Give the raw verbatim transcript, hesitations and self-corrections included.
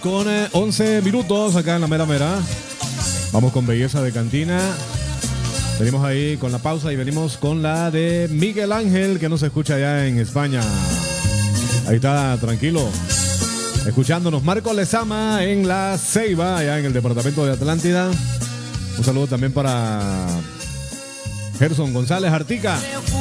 Con eh, once minutos acá en la mera mera. Vamos con Belleza de Cantina. Venimos ahí con la pausa y venimos con la de Miguel Ángel, que nos escucha allá en España. Ahí está, tranquilo. Escuchándonos Marco Lezama en La Ceiba, allá en el departamento de Atlántida. Un saludo también para Gerson González Artica.